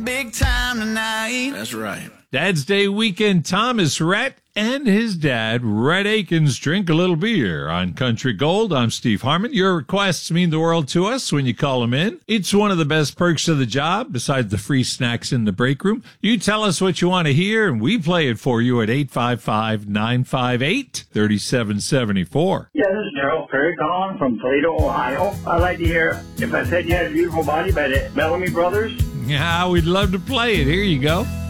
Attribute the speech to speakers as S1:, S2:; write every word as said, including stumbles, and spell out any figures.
S1: big time tonight.
S2: That's right.
S3: Dad's Day weekend, Thomas Rhett and his dad, Rhett Akins, drink a little beer on Country Gold. I'm Steve Harmon. Your requests mean the world to us when you call them in. It's one of the best perks of the job, besides the free snacks in the break room. You tell us what you want to hear, and we play it for you at eight five five, nine five eight, three seven seven four.
S4: Yeah, this is Gerald Perry calling from Toledo, Ohio. I'd like to hear If I Said You Had a Beautiful Body by the Bellamy Brothers.
S3: Yeah, we'd love to play it. Here you go.